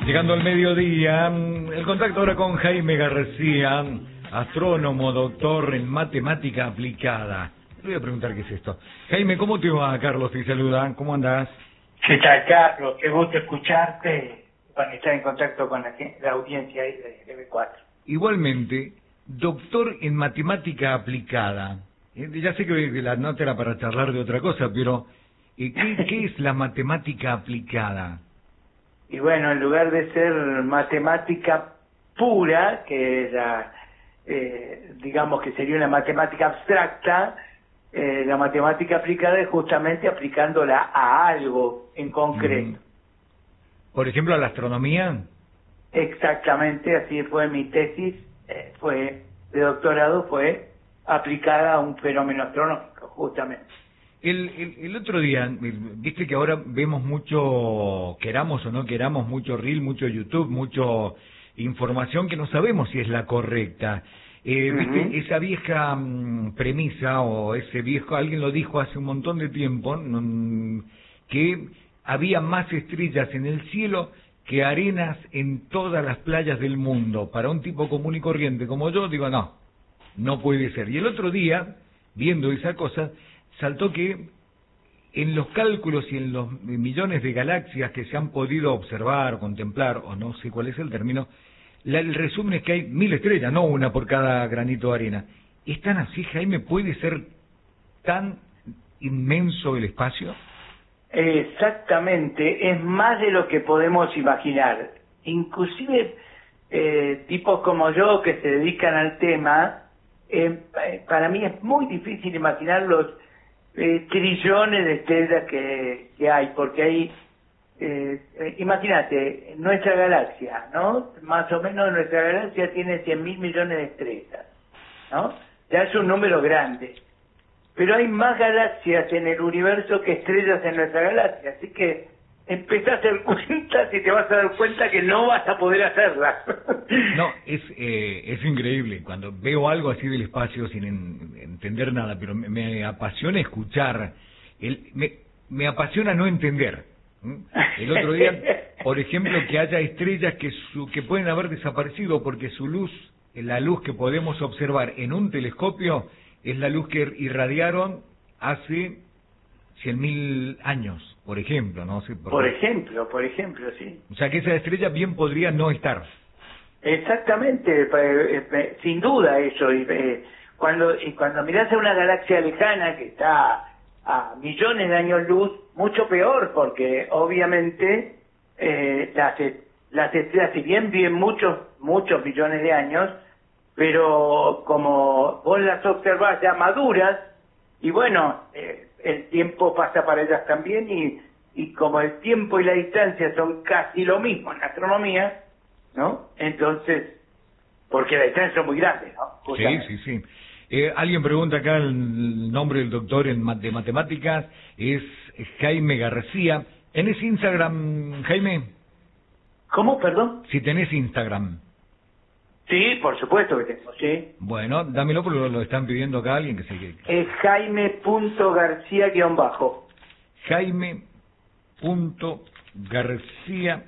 Llegando al mediodía, el contacto ahora con Jaime García, astrónomo, doctor en matemática aplicada. Le voy a preguntar qué es esto. Jaime, ¿cómo te va? Carlos te saluda. ¿Cómo andás? ¿Qué tal, Carlos? Qué gusto escucharte para estar en contacto con la audiencia ahí de B4. Igualmente, doctor en matemática aplicada. Ya sé que la nota era para charlar de otra cosa, pero ¿qué es la matemática aplicada? Y bueno, en lugar de ser matemática pura, que era, digamos que sería una matemática abstracta, la matemática aplicada es justamente aplicándola a algo en concreto. Por ejemplo, a la astronomía. Exactamente, así fue mi tesis, fue de doctorado, fue aplicada a un fenómeno astronómico, justamente. El otro día, viste que ahora vemos mucho, queramos o no queramos, mucho reel, mucho YouTube, mucho información que no sabemos si es la correcta. Viste, esa vieja premisa o ese viejo, alguien lo dijo hace un montón de tiempo, que había más estrellas en el cielo que arenas en todas las playas del mundo. Para un tipo común y corriente como yo, digo, no puede ser. Y el otro día, viendo esa cosa, saltó que en los cálculos y en los millones de galaxias que se han podido observar, contemplar, o no sé cuál es el término, el resumen es que hay 1000 estrellas, no una por cada granito de arena. ¿Es tan así, Jaime? ¿Puede ser tan inmenso el espacio? Exactamente, es más de lo que podemos imaginar. Inclusive tipos como yo que se dedican al tema, para mí es muy difícil imaginar los trillones de estrellas que hay, porque hay, imagínate, nuestra galaxia, ¿no? Más o menos nuestra galaxia tiene 100.000 millones de estrellas, ¿no? Ya es un número grande. Pero hay más galaxias en el universo que estrellas en nuestra galaxia, así que empezá a hacer cuentas y te vas a dar cuenta que no vas a poder hacerlas. No, es increíble. Cuando veo algo así del espacio sin entender nada, pero me apasiona escuchar, me apasiona no entender. El otro día, por ejemplo, que haya estrellas que pueden haber desaparecido porque su luz, la luz que podemos observar en un telescopio, es la luz que irradiaron hace 100.000 años, por ejemplo, ¿no? Por ejemplo, sí. O sea que esa estrella bien podría no estar. Exactamente, sin duda eso. Cuando mirás a una galaxia lejana que está a millones de años luz, mucho peor, porque obviamente las estrellas, si bien viven muchos millones de años, pero como vos las observás ya maduras, y bueno, el tiempo pasa para ellas también, y como el tiempo y la distancia son casi lo mismo en la astronomía, ¿no? Entonces, porque la distancia son muy grandes, ¿no? Justamente. Sí. Alguien pregunta acá el nombre del doctor de matemáticas, es Jaime García. ¿Tenés Instagram, Jaime? ¿Cómo, perdón? Si tenés Instagram. Sí, por supuesto que tengo, sí. Bueno, dámelo porque lo están pidiendo acá alguien que se... Es Jaime.García_. Jaime.García_.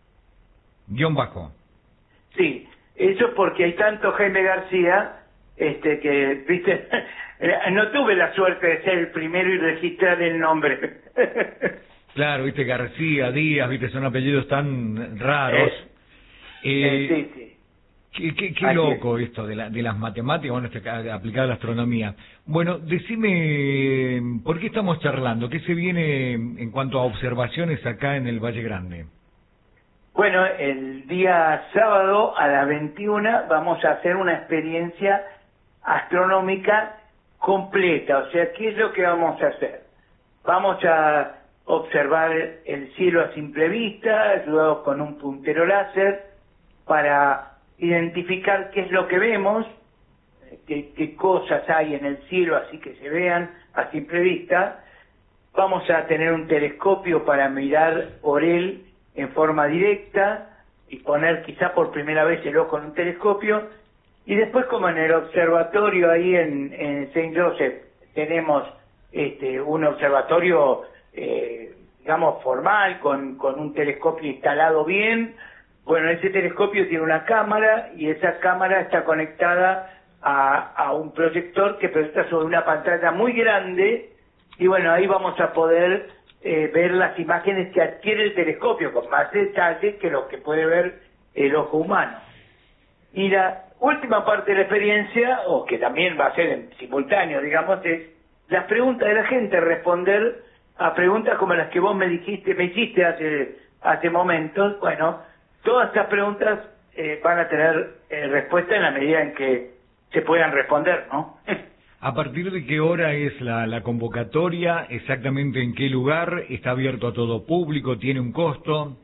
Sí, eso porque hay tanto Jaime García, que, viste, no tuve la suerte de ser el primero y registrar el nombre. Claro, viste, García, Díaz, viste, son apellidos tan raros. Sí. Qué loco esto de las matemáticas, bueno, aplicada a la astronomía. Bueno, decime, ¿por qué estamos charlando? ¿Qué se viene en cuanto a observaciones acá en el Valle Grande? Bueno, el día sábado a las 21 vamos a hacer una experiencia astronómica completa. O sea, ¿qué es lo que vamos a hacer? Vamos a observar el cielo a simple vista, ayudados con un puntero láser, para identificar qué es lo que vemos, qué cosas hay en el cielo, así que se vean a simple vista. Vamos a tener un telescopio para mirar por él en forma directa y poner quizá por primera vez el ojo en un telescopio, y después, como en el observatorio ahí en Saint Joseph tenemos un observatorio digamos formal, con un telescopio instalado bien, Bueno, ese telescopio tiene una cámara y esa cámara está conectada a un proyector que proyecta sobre una pantalla muy grande y bueno, ahí vamos a poder ver las imágenes que adquiere el telescopio con más detalle que lo que puede ver el ojo humano. Y la última parte de la experiencia, o que también va a ser en simultáneo, digamos, es las preguntas de la gente, responder a preguntas como las que vos me hiciste hace momentos. Bueno, todas estas preguntas van a tener respuesta en la medida en que se puedan responder, ¿no? ¿A partir de qué hora es la convocatoria? ¿Exactamente en qué lugar? ¿Está abierto a todo público? ¿Tiene un costo?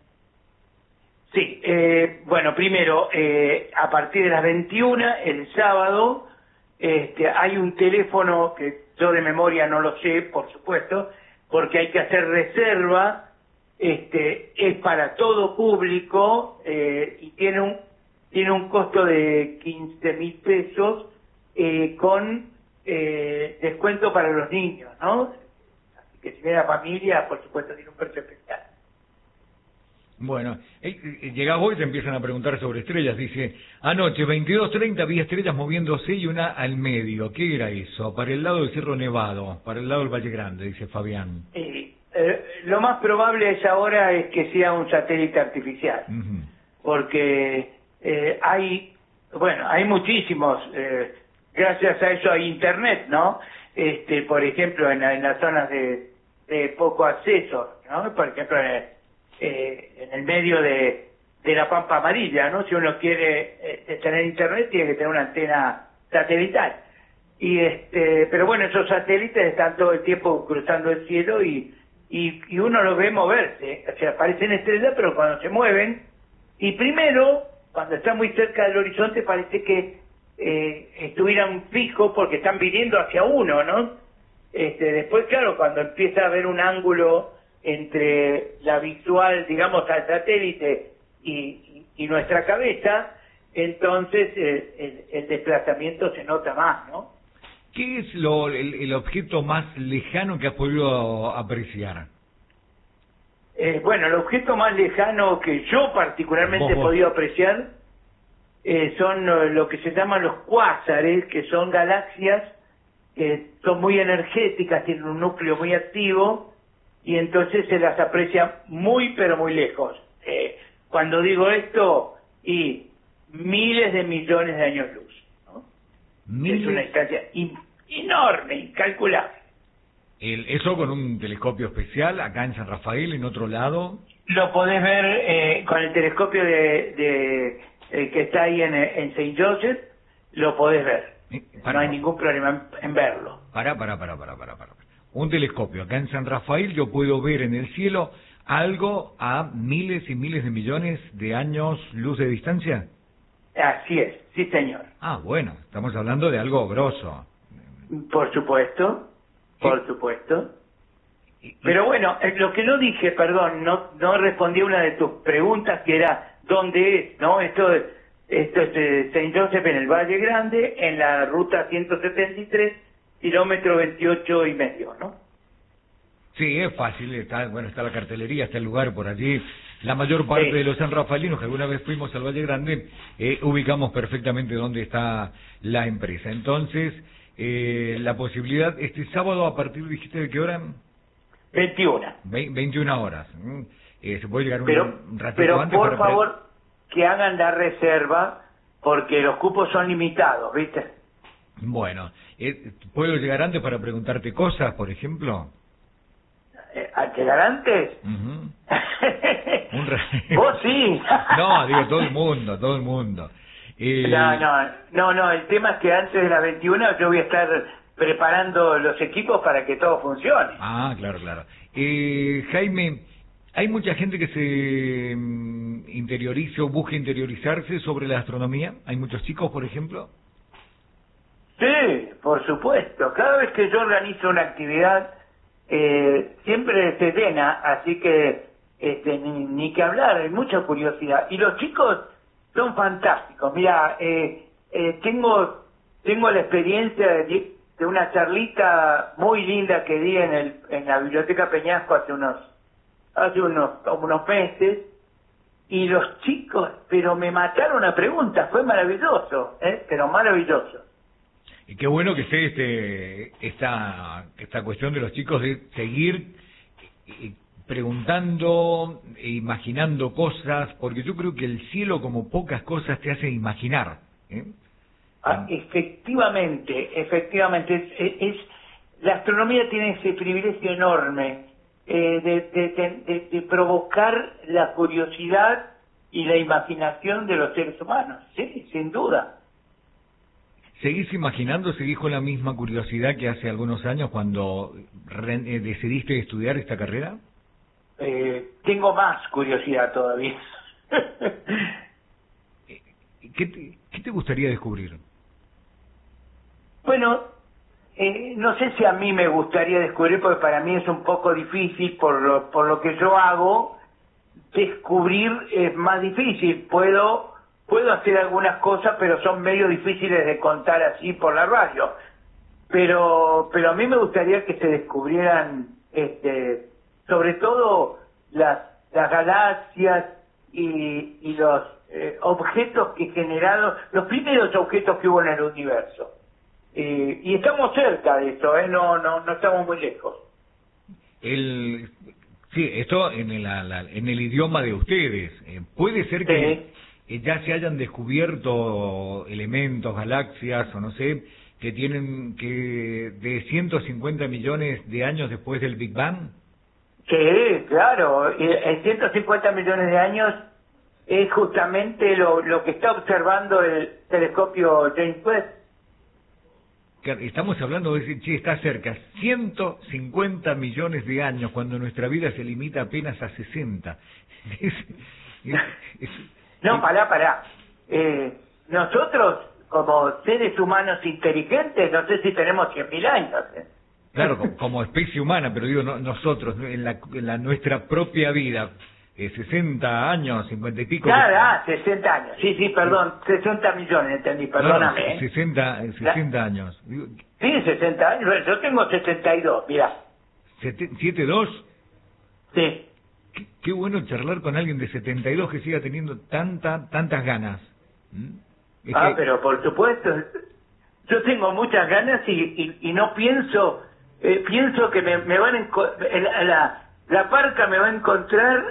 Sí, bueno, primero, a partir de las 21, el sábado, hay un teléfono que yo de memoria no lo sé, por supuesto, porque hay que hacer reserva, es para todo público y tiene un costo de 15.000 pesos con descuento para los niños, ¿no? Así que si viene la familia, por supuesto, tiene un precio especial. Bueno, llegás vos y te empiezan a preguntar sobre estrellas. Dice, anoche 22:30 vi estrellas moviéndose y una al medio. ¿Qué era eso? Para el lado del Cerro Nevado, para el lado del Valle Grande, dice Fabián. Lo más probable a esa hora es que sea un satélite artificial, porque hay muchísimos, gracias a eso hay internet, ¿no? Por ejemplo, en las zonas de poco acceso, ¿no? Por ejemplo, en el medio de la Pampa Amarilla, ¿no? Si uno quiere tener internet, tiene que tener una antena satelital. Pero bueno, esos satélites están todo el tiempo cruzando el cielo y uno los ve moverse. O sea, aparecen estrellas, pero cuando se mueven, y primero, cuando están muy cerca del horizonte, parece que estuvieran fijos porque están viniendo hacia uno, ¿no? Después, claro, cuando empieza a haber un ángulo entre la visual, digamos, al satélite y nuestra cabeza, entonces el desplazamiento se nota más, ¿no? ¿Qué es el objeto más lejano que has podido apreciar? Bueno, el objeto más lejano que yo particularmente he podido apreciar son lo que se llaman los cuásares, que son galaxias que son muy energéticas, tienen un núcleo muy activo, y entonces se las aprecia muy pero muy lejos. Cuando digo esto, y miles de millones de años luz, ¿no? Es una distancia enorme, incalculable. ¿Eso con un telescopio especial acá en San Rafael, en otro lado? Lo podés ver con el telescopio que está ahí en Saint Joseph, lo podés ver. No hay ningún problema en verlo. Para. Un telescopio acá en San Rafael, yo puedo ver en el cielo algo a miles y miles de millones de años luz de distancia. Así es, sí señor. Ah, bueno, estamos hablando de algo grosso. Por supuesto. Pero bueno, lo que no dije, perdón, no respondí a una de tus preguntas, que era ¿dónde es? ¿No? Esto es Saint Joseph en el Valle Grande, en la ruta 173, kilómetro 28,5, ¿no? Sí, es fácil, está la cartelería, está el lugar por allí. La mayor parte de los sanrafaelinos que alguna vez fuimos al Valle Grande, ubicamos perfectamente dónde está la empresa. Entonces, la posibilidad, este sábado, a partir, dijiste, ¿de qué hora? 21. 21 horas. Se puede llegar un ratito pero antes. Pero por favor, que hagan la reserva, porque los cupos son limitados, ¿viste? Bueno, ¿puedo llegar antes para preguntarte cosas, por ejemplo? ¿A llegar antes? ¿Vos sí? No, digo, todo el mundo. No, el tema es que antes de las 21 yo voy a estar preparando los equipos para que todo funcione. Ah, claro. Jaime, ¿hay mucha gente que se interiorice o busque interiorizarse sobre la astronomía? ¿Hay muchos chicos, por ejemplo? Sí, por supuesto. Cada vez que yo organizo una actividad, siempre se llena, así que ni que hablar, hay mucha curiosidad. Y los chicos son fantásticos. Mira, tengo la experiencia de una charlita muy linda que di en la Biblioteca Peñasco hace unos meses, y los chicos, pero me mataron a preguntas, fue maravilloso, pero maravilloso. Y qué bueno que esté esta cuestión de los chicos de seguir preguntando e imaginando cosas, porque yo creo que el cielo, como pocas cosas, te hace imaginar. Efectivamente, la astronomía tiene ese privilegio enorme de provocar la curiosidad y la imaginación de los seres humanos, sí, sin duda. ¿Seguís imaginando, seguís con la misma curiosidad que hace algunos años cuando decidiste estudiar esta carrera? Tengo más curiosidad todavía. ¿Qué te gustaría descubrir? Bueno, no sé si a mí me gustaría descubrir, porque para mí es un poco difícil por lo que yo hago. Descubrir es más difícil. Puedo hacer algunas cosas, pero son medio difíciles de contar así por la radio. Pero a mí me gustaría que se descubrieran, sobre todo las galaxias y los objetos que generaron, los primeros objetos que hubo en el universo. Y estamos cerca de eso, no estamos muy lejos. Sí, esto en el idioma de ustedes. Puede ser que ya se hayan descubierto elementos, galaxias o no sé, que tienen de 150 millones de años después del Big Bang. Sí, claro. En 150 millones de años es justamente lo que está observando el telescopio James Webb. Estamos hablando de decir, está cerca, 150 millones de años, cuando nuestra vida se limita apenas a 60. No, pará. Nosotros, como seres humanos inteligentes, no sé si tenemos 100.000 años. Claro, como especie humana, pero digo, nosotros, en nuestra propia vida, 60 años, 50 y pico... Claro, 60 años. Sí, perdón, 60 millones, entendí, perdóname. 60 años. Sí, 60 años, yo tengo 72, mirá. ¿72? Sí. Qué bueno charlar con alguien de 72 que siga teniendo tantas ganas. Pero por supuesto, yo tengo muchas ganas y no pienso que me van a... La parca me va a encontrar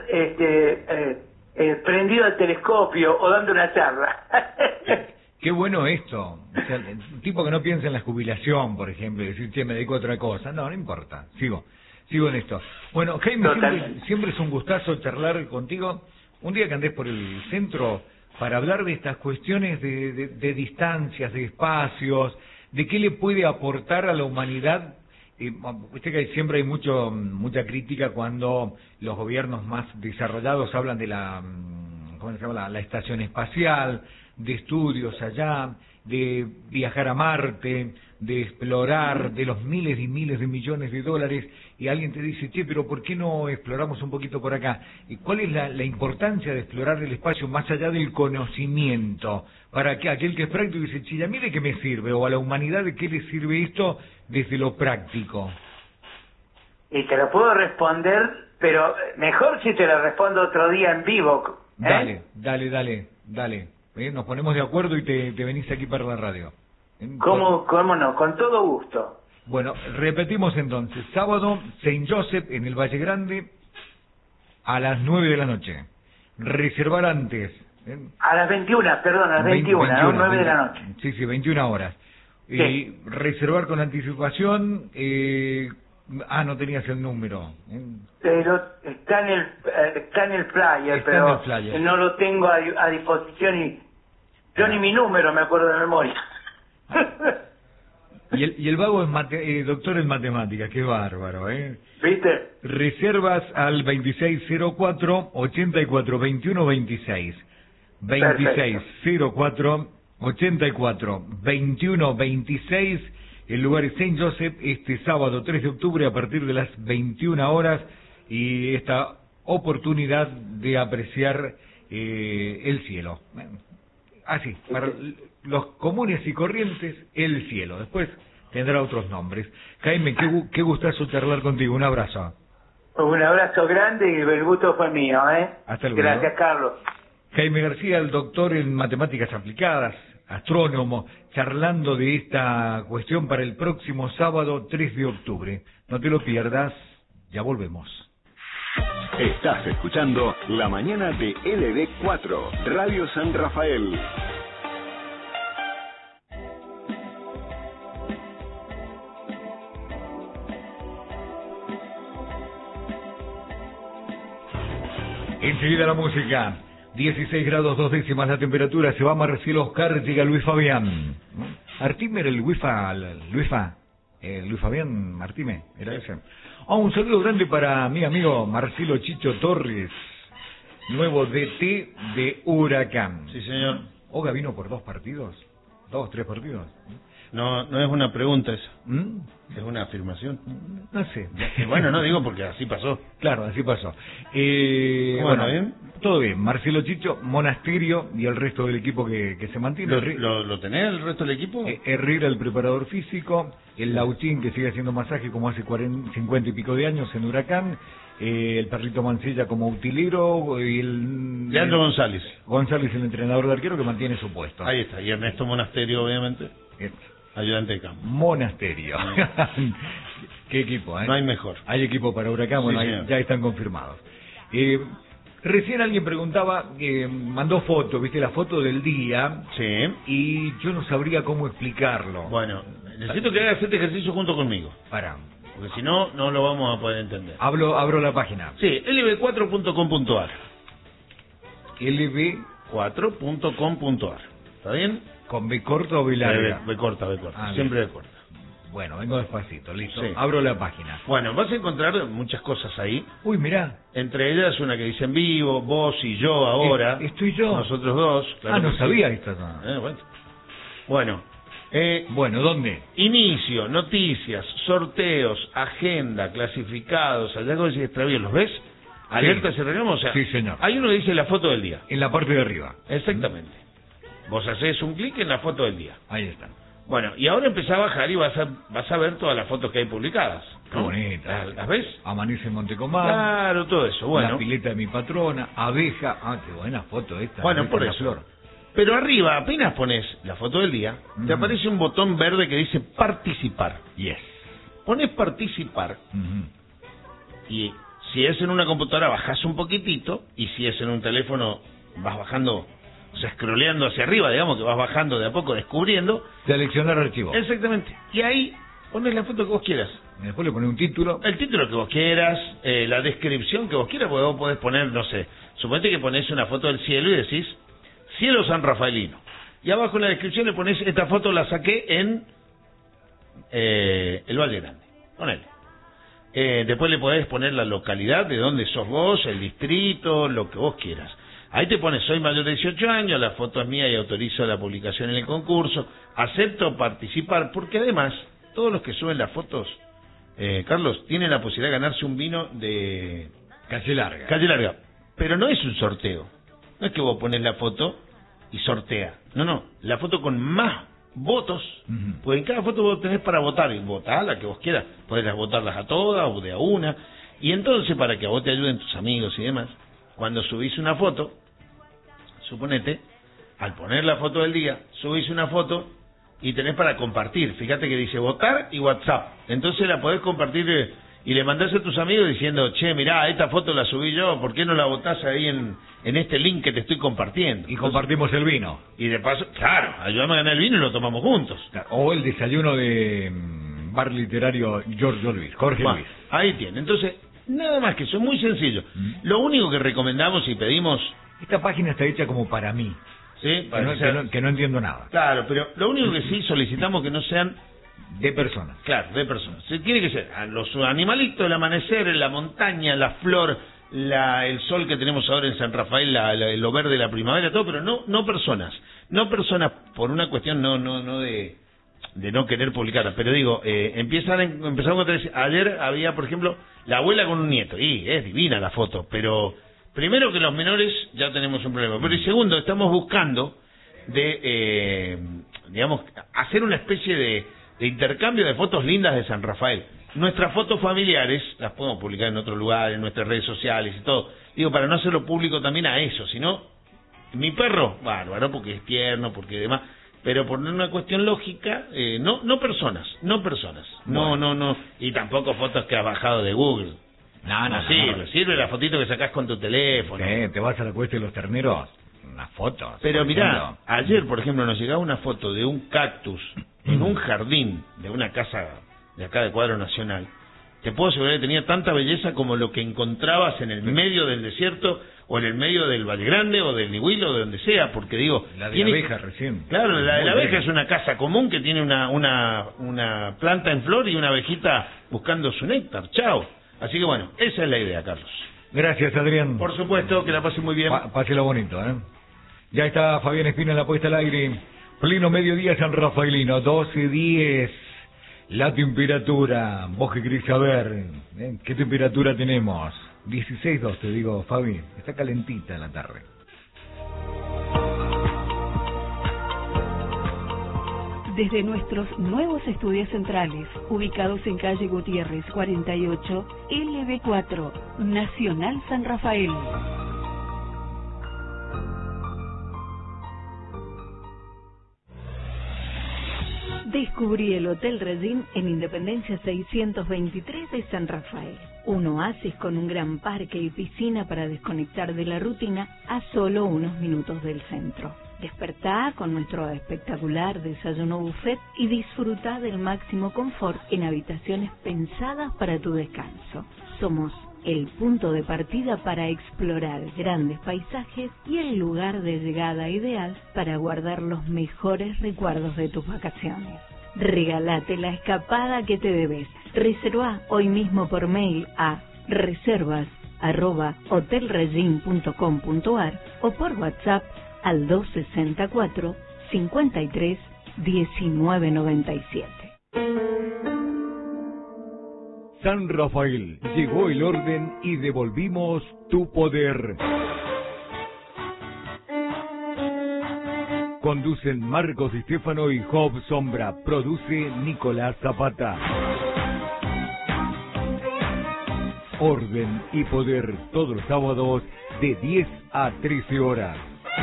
prendido al telescopio o dando una charla. Qué bueno esto. O sea, un tipo que no piensa en la jubilación, por ejemplo, y decir, che, me dedico a otra cosa. No importa. Sigo en esto. Bueno, Jaime, siempre es un gustazo charlar contigo. Un día que andés por el centro para hablar de estas cuestiones de distancias, de espacios, de qué le puede aportar a la humanidad. Viste que siempre hay mucha crítica cuando los gobiernos más desarrollados hablan de ¿cómo se llama? La estación espacial, de estudios allá, de viajar a Marte, de explorar, de los miles y miles de millones de dólares, y alguien te dice, che, pero ¿por qué no exploramos un poquito por acá? ¿Y cuál es la importancia de explorar el espacio más allá del conocimiento? Para que aquel que es práctico dice, che, ¿a mí de qué me sirve? O a la humanidad, ¿de qué le sirve esto desde lo práctico? Y te lo puedo responder, pero mejor si te lo respondo otro día en vivo. Dale. Nos ponemos de acuerdo y te venís aquí para la radio. ¿Cómo no? Con todo gusto. Bueno, repetimos entonces. Sábado, Saint Joseph en el Valle Grande a las 9 de la noche. Reservar antes. A las 21, perdón, a las 21, 9 de la noche. Sí, 21 horas. Sí. Y reservar con anticipación... no tenías el número. Pero está en el flyer, pero en el flyer. No lo tengo a disposición y yo ni mi número me acuerdo de memoria. Y el vago es doctor en matemáticas, qué bárbaro, ¿Viste? Reservas al 2604-8421-26. 2604-8421-26. El lugar es Saint Joseph, este sábado 3 de octubre a partir de las 21 horas, y esta oportunidad de apreciar el cielo. Así, para los comunes y corrientes, el cielo. Después tendrá otros nombres. Jaime, qué gustazo charlar contigo. Un abrazo. Un abrazo grande y el gusto fue mío, ¿eh? Hasta luego. Gracias, Carlos. Jaime García, el doctor en matemáticas aplicadas, astrónomo, charlando de esta cuestión para el próximo sábado 3 de octubre. No te lo pierdas, ya volvemos. Estás escuchando La Mañana de LB4, Radio San Rafael. Enseguida la música. 16 grados 2 décimas la temperatura. Se va Marcelo Oscar, llega Luis Fabián. Artime era el Luis Fabián Martime, era ese. Un saludo grande para mi amigo Marcelo Chicho Torres, nuevo DT de Huracán. Sí, señor. Oga vino por 2 partidos, 3 partidos. No es una pregunta eso. ¿Mm? Es una afirmación. No sé. Bueno, no digo porque así pasó. Claro, así pasó. Bueno, ¿bien? Todo bien. Marcelo Chicho, Monasterio y el resto del equipo que se mantiene. ¿Lo tenés el resto del equipo? Herrera, el preparador físico. El Lauchín, que sigue haciendo masaje como hace 50 y pico de años en Huracán. El Perrito Mancilla como utilero. Y Leandro González. González, el entrenador de arquero, que mantiene su puesto. Ahí está. Y Ernesto Monasterio, obviamente. Ayudante de campo. Monasterio. Qué equipo, ¿eh? No hay mejor. Hay equipo para Huracán, bueno, Sí, ya están confirmados. Recién alguien preguntaba, mandó foto, viste la foto del día, Sí. y yo no sabría cómo explicarlo. Bueno, necesito que hagas este ejercicio junto conmigo. Para. Porque si no, no lo vamos a poder entender. Abro la página. Sí, lb4.com.ar. lb4.com.ar. ¿Está bien? ¿Con B corta o B larga? B corta. Siempre B corta. Bueno, vengo despacito, listo. Sí. Abro la página. Bueno, vas a encontrar muchas cosas ahí. Uy, mirá. Entre ellas una que dice en vivo, vos y yo ahora. Estoy yo. Nosotros dos. Claro no que sabía sí. esto. Bueno. Bueno, ¿dónde? Inicio, noticias, sorteos, agenda, clasificados, hallazgos y extravíos. ¿Los ves? Alertas y reclamos. O sea, sí, señor. Hay uno que dice la foto del día. En la parte de arriba. Exactamente. Vos haces un clic en la foto del día. Ahí está. Bueno, y ahora empezá a bajar y vas a ver todas las fotos que hay publicadas. Qué bonita. ¿Las ves? Amanece en Montecomán. Claro, todo eso. Bueno. La pileta de mi patrona, abeja. Qué buena foto esta. Bueno, por eso. Flor. Pero arriba, apenas pones la foto del día, te aparece un botón verde que dice participar. Yes. Pones participar y si es en una computadora bajás un poquitito y si es en un teléfono vas bajando, o sea, scrolleando hacia arriba, digamos que vas bajando de a poco, descubriendo. Seleccionar archivo. Exactamente. Y ahí pones la foto que vos quieras. Después le pones un título. El título que vos quieras, la descripción que vos quieras, porque vos podés poner, no sé, suponete que ponés una foto del cielo y decís cielo sanrafaelino. Y abajo en la descripción le pones esta foto la saqué en el Valle Grande. Ponele. Después le podés poner la localidad de donde sos vos, el distrito, lo que vos quieras. Ahí te pones, soy mayor de 18 años, la foto es mía y autorizo la publicación en el concurso, acepto participar, porque además, todos los que suben las fotos, Carlos, tienen la posibilidad de ganarse un vino de Calle Larga. Calle Larga. Pero no es un sorteo. No es que vos pones la foto y sortea. No. La foto con más votos, porque en cada foto vos tenés para votar, y votá la que vos quieras. Podés votarlas a todas o de a una. Y entonces, para que a vos te ayuden tus amigos y demás, cuando subís una foto, suponete, al poner la foto del día, subís una foto y tenés para compartir. Fíjate que dice votar y WhatsApp. Entonces la podés compartir y le mandás a tus amigos diciendo, che, mirá, esta foto la subí yo, ¿por qué no la votás ahí en este link que te estoy compartiendo? Y compartimos el vino. Y de paso, claro, ayudame a ganar el vino y lo tomamos juntos. O el desayuno de bar literario Jorge Luis. Ahí tiene. Entonces, nada más que eso, es muy sencillo. Lo único que recomendamos y pedimos... Esta página está hecha como para mí. Sí, que no entiendo nada. Claro, pero lo único que sí solicitamos que no sean... de personas. Claro, de personas. Tiene que ser a los animalitos, el amanecer, la montaña, la flor, el sol que tenemos ahora en San Rafael, lo verde de la primavera, todo, pero no personas. No personas por una cuestión no de no querer publicar. Pero digo, empezamos a decir, ayer había, por ejemplo, la abuela con un nieto. Y es divina la foto, pero primero que los menores ya tenemos un problema. Pero y segundo, estamos buscando digamos, hacer una especie de intercambio de fotos lindas de San Rafael. nuestras fotos familiares las podemos publicar en otro lugar, en nuestras redes sociales y todo. Digo, para no hacerlo público también a eso, sino mi perro, bárbaro, porque es tierno, porque demás, pero por una cuestión lógica, no personas, bueno. no, y tampoco fotos que has bajado de Google. No sirve la fotito que sacás con tu teléfono. Te vas a la cuesta de los terneros, unas fotos. Pero mirá, ayer, por ejemplo, nos llegaba una foto de un cactus en un jardín de una casa de acá de Cuadro Nacional. Te puedo asegurar que tenía tanta belleza como lo que encontrabas en el medio del desierto o en el medio del Valle Grande o del Nihuil o de donde sea, porque digo... La de la abeja recién. Claro, la de la abeja es una casa común que tiene una planta en flor y una abejita buscando su néctar. Chao. Así que bueno, esa es la idea, Carlos. Gracias, Adrián. Por supuesto, que la pase muy bien. Páselo bonito, ¿eh? Ya está Fabián Espina en la puesta al aire. Pleno mediodía San Rafaelino, 12:10. La temperatura, vos que querés saber, ¿qué temperatura tenemos? 16.2, te digo, Fabi, está calentita la tarde. Desde nuestros nuevos estudios centrales, ubicados en calle Gutiérrez 48, LB4, Nacional San Rafael. Descubrí el Hotel Regín en Independencia 623 de San Rafael. Un oasis con un gran parque y piscina para desconectar de la rutina a solo unos minutos del centro. Despertá con nuestro espectacular desayuno buffet y disfrutá del máximo confort en habitaciones pensadas para tu descanso. Somos el punto de partida para explorar grandes paisajes y el lugar de llegada ideal para guardar los mejores recuerdos de tus vacaciones. Regálate la escapada que te debes. Reservá hoy mismo por mail a reservas@hotelregin.com.ar o por WhatsApp al 264 53 1997. San Rafael, llegó el orden y devolvimos tu poder. Conducen Marcos Estefano y Job Sombra. Produce Nicolás Zapata. Orden y poder todos los sábados de 10 a 13 horas.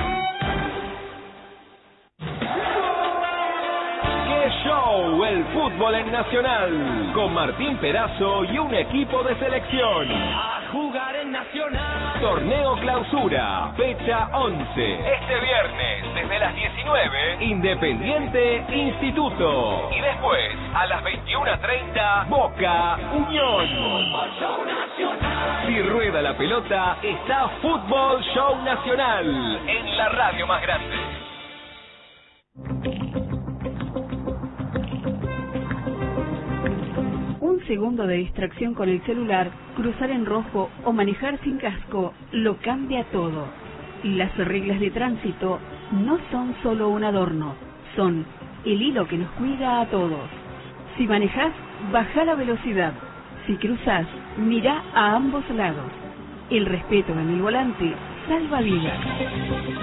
El fútbol en Nacional, con Martín Perazo y un equipo de selección. A jugar en Nacional. Torneo Clausura, fecha 11. Este viernes, desde las 19, Independiente Instituto. Y después, a las 21:30, Boca Unión. Fútbol Show Nacional. Si rueda la pelota, está Fútbol Show Nacional, en la radio más grande. Un segundo de distracción con el celular, cruzar en rojo o manejar sin casco lo cambia todo. Las reglas de tránsito no son solo un adorno, son el hilo que nos cuida a todos. Si manejás, baja la velocidad. Si cruzás, mirá a ambos lados. El respeto en el volante salva vidas.